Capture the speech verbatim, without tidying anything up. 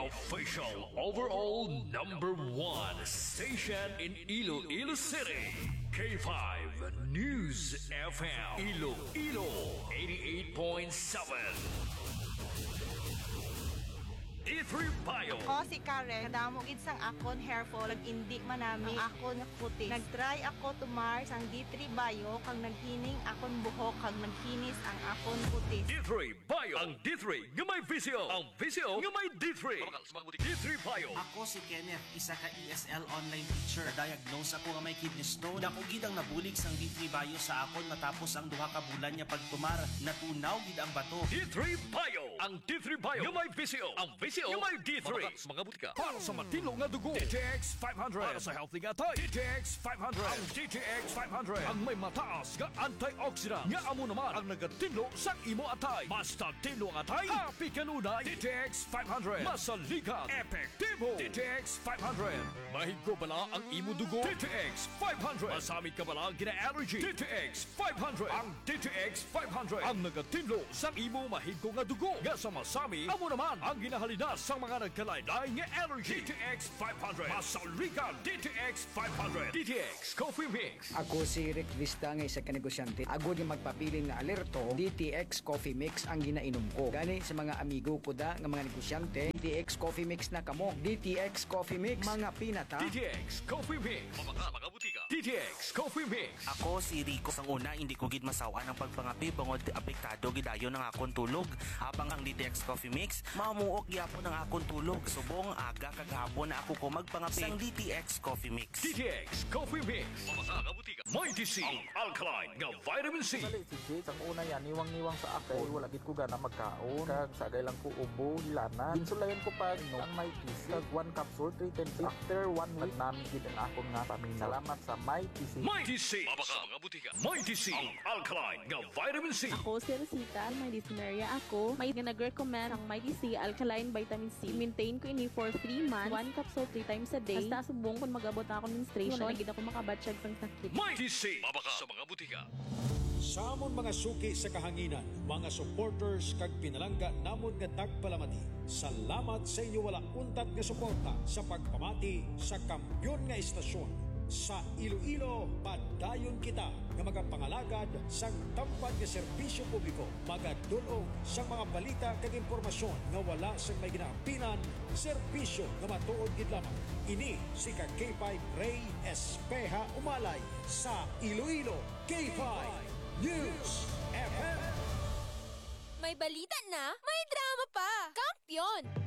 official overall number one station in Iloilo City. K five News F M Iloilo eighty-eight point seven. D three Bio. Ako si Karen, kadamo gid sang akon hair fall, nag-indi man nami ang akon puti. Nag-try ako tumar sang D three Bio kang naghining akon buhok kang naghinis ang akon puti. D three Bio. Ang D three nga may visio. Ang visio nga may D three. D three Bio. Ako si Kenneth, isa ka E S L online teacher. Diagnose ako nga may kidney stone. Dako gid ang nabulig sang D three Bio sa akon matapos ang duha ka bulan niya pagtumar. Natunaw gid ang bato. D three Bio. Ang D three Bio nga may visio. Ang visio yung may D three. Mga butika. Para sa matino nga dugo. D T X five hundred. Para sa healthy nga tay. D T X five hundred. Ang D T X five hundred. Ang may mataas nga antioxidant. Nga amo naman ang nagatinlo sa imo atay. Basta tinlo ang atay. Happy kanunay. D T X five hundred. Masaligan. Epektibo. D T X five hundred. Mahigo bala ang imo dugo. D T X five hundred. Masamit ka bala ang gina-allergy. D T X five hundred. Ang D T X five hundred. Ang nagatinlo sa imo mahigo nga dugo. Nga sa masami, amo naman ang ginahalina sa mga nagkalaylay nga allergy. D T X five hundred. Masaligan. D T X five hundred. D T X Coffee Mix. Ako si Rick Vista nga isa ka negosyante. Agod yung magpapiling na alerto, D T X Coffee Mix ang ginainom ko. Gani sa mga amigo ko da nga mga negosyante, D T X Coffee Mix na kamo. D T X Coffee Mix, mga pinata. D T X Coffee Mix. Mga mga butika. D T X Coffee Mix. Ako si Rico. Sang una, hindi ko gid masawa ng pagpangapi bangod apektado gidayon ng akong tulog. Habang ang D T X Coffee Mix, mamuok gyapon ng akong tulog. Subong aga kagahapon na ako ko magpangapi sang D T X Coffee Mix. D T X Coffee Mix. Mga mga butika. Mighty C. Ang alkaline nga vitamin C. Sali si Jake, ang una yan, niwang-niwang sa ako. Wala gid ko gana magkaon. Kag sagay lang ko ubo, hilana. Insulayan ko pa no, ang Mighty C. Kag one capsule, three times. After one week, namin gid ang akong nga pamina. Salamat sa Mighty C. Mighty C. Mga mga butika. Mighty C. Ang alkaline nga vitamin C. Ako si Rosita, may dysuria ako. May nag-recommend ang Mighty C Alkaline Vitamin C. Maintain ko ini for three months. One capsule three times a day. Basta subong kung mag-abot ako menstruation. Wala gid ako makabatsyag sang sakit. Mighty C. Mabaka sa mga butika. Sa amon mga suki sa kahanginan, mga supporters kag pinalangga namon nga tagpalamati. Salamat sa inyo wala untat nga suporta sa pagpamati sa kampyon nga istasyon. Sa Iloilo, padayon kita nga magapangalagad sang tampad nga serbisyo publiko, magadulong sang mga balita kag impormasyon nga wala sang may ginaapinan, serbisyo nga matuod gid lamang. Ini si ka K five Ray Espeja Umalay sa Iloilo K five News F M. May balita na, may drama pa. Kampiyon!